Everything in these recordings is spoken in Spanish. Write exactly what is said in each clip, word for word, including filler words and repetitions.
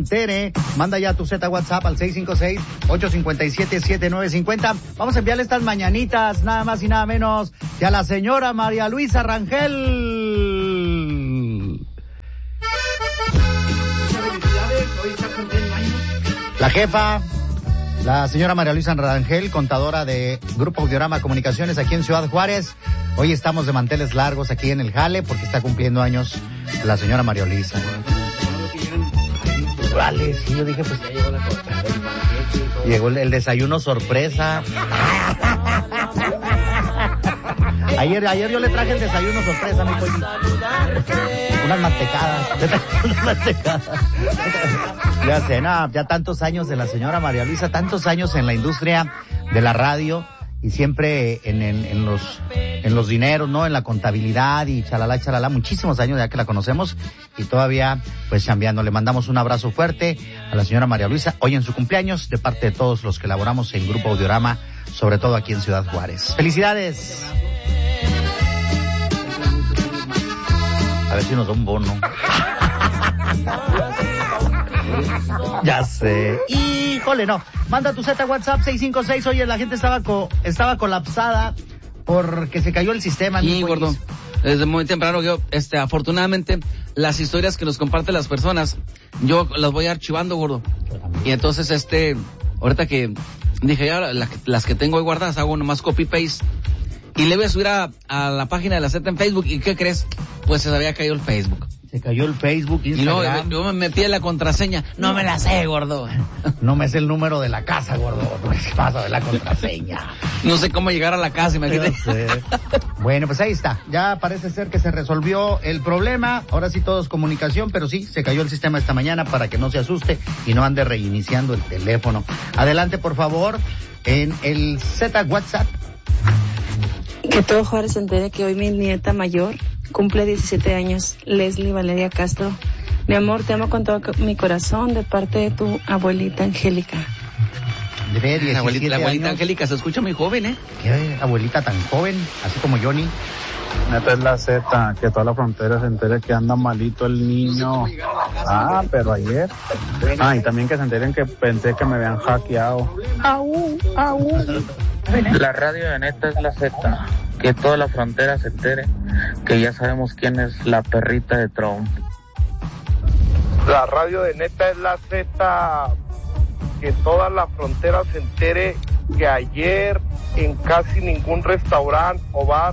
entere. Manda ya tu Z WhatsApp al seis cinco seis, ocho cinco siete, siete nueve cinco cero. Vamos a enviarle estas mañanitas, nada más y nada menos que a la señora María Luisa Rangel. La jefa, la señora María Luisa Rangel, contadora de Grupo Audiorama Comunicaciones aquí en Ciudad Juárez. Hoy estamos de manteles largos aquí en el jale porque está cumpliendo años la señora María Luisa. Vale, sí, yo dije, pues ya llegó la cosa. Llegó el, el desayuno sorpresa. Ayer, ayer yo le traje el desayuno sorpresa, mi pollito. Unas mantecadas. Unas mantecadas. Ya sé, no, ya tantos años de la señora María Luisa, tantos años en la industria de la radio y siempre en, en, en los en los dineros, ¿no? En la contabilidad y chalala, chalala, muchísimos años ya que la conocemos y todavía pues chambeando. Le mandamos un abrazo fuerte a la señora María Luisa hoy en su cumpleaños de parte de todos los que elaboramos en Grupo Audiorama, sobre todo aquí en Ciudad Juárez. ¡Felicidades! A ver si nos da un bono. Ya sé. Híjole, no. Manda tu Z WhatsApp seis cinco seis. Oye, la gente estaba co estaba colapsada porque se cayó el sistema. Sí, gordo. Desde muy temprano yo, este, afortunadamente, las historias que nos comparten las personas, yo las voy archivando, gordo. Y entonces, este, ahorita que dije ya, la, las que tengo ahí guardadas, hago nomás copy-paste. Y le voy a subir a, a la página de la Z en Facebook. ¿Y qué crees? Pues se había caído el Facebook. Se cayó el Facebook, Instagram. Y luego yo me pide la contraseña. No me la sé, gordo. No me sé el número de la casa, gordo. ¿Qué pasa de la contraseña? No sé cómo llegar a la casa, imagínate. Bueno, pues ahí está. Ya parece ser que se resolvió el problema. Ahora sí todo es comunicación, pero sí, se cayó el sistema esta mañana para que no se asuste y no ande reiniciando el teléfono. Adelante, por favor, en el Z WhatsApp. Que todo Juárez se entere que hoy mi nieta mayor cumple diecisiete años, Leslie Valeria Castro. Mi amor, te amo con todo mi corazón de parte de tu abuelita Angélica. De la abuelita, la abuelita años. Angélica se escucha muy joven, ¿eh? ¿Qué abuelita tan joven? Así como Johnny. Neta es la Z, que toda la frontera se entere que anda malito el niño. Ah, pero ayer. Ah, y también que se enteren que pensé que me habían hackeado. Au, au. La radio de Neta es la Z, que toda la frontera se entere que ya sabemos quién es la perrita de Trump. La radio de Neta es la Z, que toda la frontera se entere que ayer en casi ningún restaurante o bar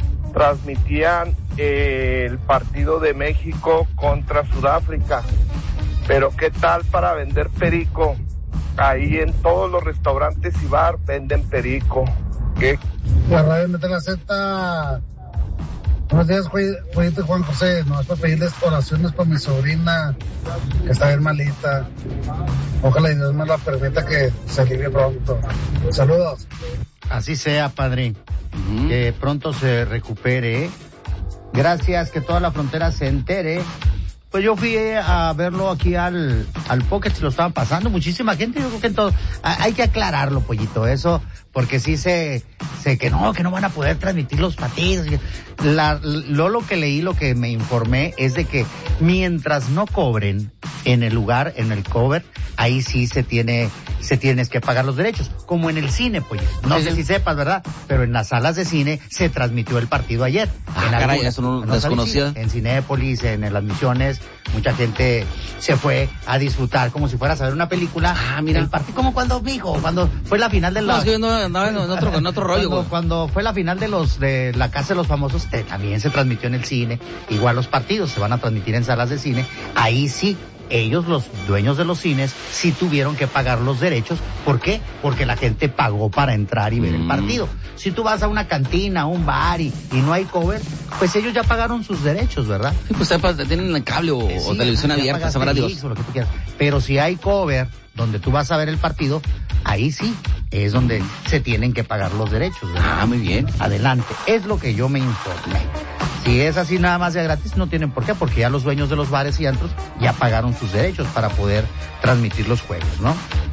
transmitían eh, el partido de México contra Sudáfrica. Pero ¿qué tal para vender perico? Ahí en todos los restaurantes y bar venden perico. ¿Qué? La radio Neta la Z. Buenos días, Juanito Juan José. No es para pedirles oraciones para mi sobrina, que está bien malita. Ojalá y Dios me la permita que se alivie pronto. Saludos. Así sea, padre. Uh-huh. Que pronto se recupere. Gracias, que toda la frontera se entere. Pues yo fui a verlo aquí al, al Pocket, se lo estaban pasando, muchísima gente, yo creo que en todo, hay que aclararlo, pollito, eso, porque sí se, se, que no, que no van a poder transmitir los partidos. La, lo, lo que leí, lo que me informé, es de que mientras no cobren en el lugar, en el cover, ahí sí se tiene, se tienes que pagar los derechos, como en el cine, pues, no sí, sé sí. si sepas, ¿verdad? Pero en las salas de cine se transmitió el partido ayer. Ah, en caray, alguna, eso no no desconocía. En Cinépolis, en las Misiones, mucha gente se fue a disfrutar como si fueras a ver una película. Ah, mira. El partido, como cuando, mijo, cuando fue la final de la... No, yo no, andaba en otro, en otro rollo. Cuando, cuando fue la final de los, de la Casa de los Famosos, eh, también se transmitió en el cine. Igual los partidos se van a transmitir en salas de cine. Ahí sí, ellos, los dueños de los cines, sí tuvieron que pagar los derechos. ¿Por qué? Porque la gente pagó para entrar y ver mm. el partido. Si tú vas a una cantina, a un bar y, y no hay cover, pues ellos ya pagaron sus derechos, ¿verdad? Sí, pues tienen el cable o, eh, sí, o televisión abierta, sabrá Dios. O lo que tú quieras. Pero si hay cover donde tú vas a ver el partido, ahí sí es donde se tienen que pagar los derechos, ¿verdad? Ah, muy bien. Adelante. Es lo que yo me informé. Si es así nada más de gratis, no tienen por qué, porque ya los dueños de los bares y antros ya pagaron sus derechos para poder transmitir los juegos, ¿no?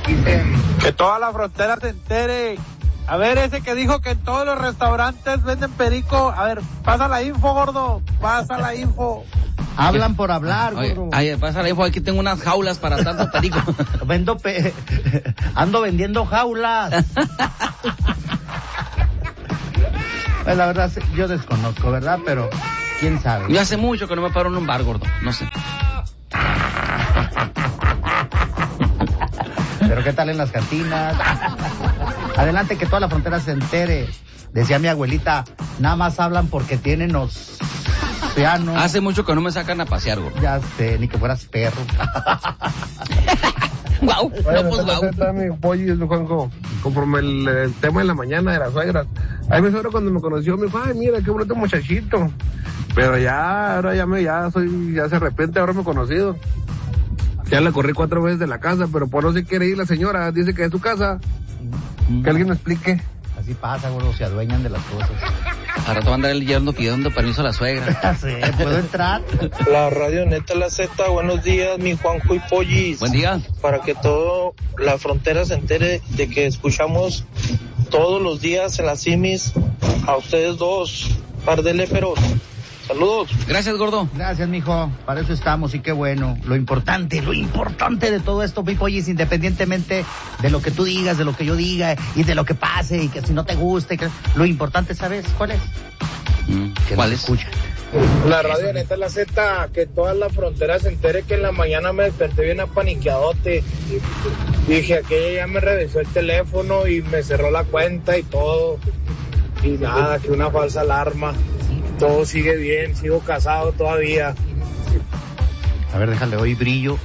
Que toda la frontera se entere. A ver, ese que dijo que en todos los restaurantes venden perico. A ver, pasa la info, gordo. Pasa la info. Hablan por hablar, Oye, gordo. ay, pásale, hijo, aquí tengo unas jaulas para tanto perico. Vendo pe... Ando vendiendo jaulas. Pues la verdad, yo desconozco, ¿verdad? Pero, ¿quién sabe? Yo hace mucho que no me paro en un bar, gordo. No sé. Pero ¿qué tal en las cantinas? Adelante, que toda la frontera se entere. Decía mi abuelita, nada más hablan porque tienen océano. Hace mucho que no me sacan a pasear, gordo. Ya sé, ni que fueras perro. Guau, Bueno, no, pues ¿cómo guau. está mi pollo, mi Juanjo? Conforme el, el tema de la mañana de las suegras. Ahí mi suegro cuando me conoció me dijo, ay, mira, qué bonito muchachito. Pero ya, ahora ya me, ya soy, ya se arrepiente de haberme conocido. Ya la corrí cuatro veces de la casa, pero por no se quiere ir la señora, dice que es su casa. Que alguien me explique. Así pasa, gordo, se adueñan de las cosas. Ahora te va a andar el yerno pidiendo permiso a la suegra. Ya sé, ¿puedo entrar? La radio neta la Z, buenos días, mi Juanjo y Pollis. Buen día. Para que todo la frontera se entere de que escuchamos todos los días en las simis a ustedes dos, par de léperos. Saludos. Gracias, gordo. Gracias, mijo. Para eso estamos y qué bueno. Lo importante, lo importante de todo esto, mi pollis, independientemente de lo que tú digas, de lo que yo diga y de lo que pase y que si no te guste, que... lo importante, ¿sabes cuál es? Mm, Que ¿Cuál nos es? escuchan. La radio neta la Z, que toda la frontera se entere que en la mañana me desperté bien apaniqueadote. Dije, aquella ya me revisó el teléfono y me cerró la cuenta y todo. Y nada, que una falsa alarma. Todo sigue bien, sigo casado todavía. A ver, déjale hoy brillo.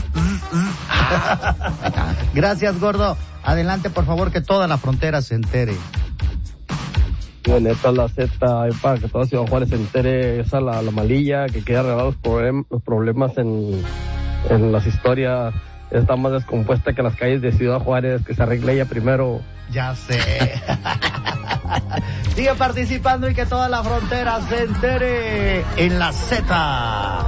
Gracias, gordo. Adelante, por favor, que toda la frontera se entere. La neta, la Z, ahí para que toda Ciudad Juárez se entere, esa la, la malilla, que quiere arreglar los, problem, los problemas en, en las historias, está más descompuesta que las calles de Ciudad Juárez, que se arregle ella primero. Ya sé. Sigue participando y que toda la frontera se entere en la Z.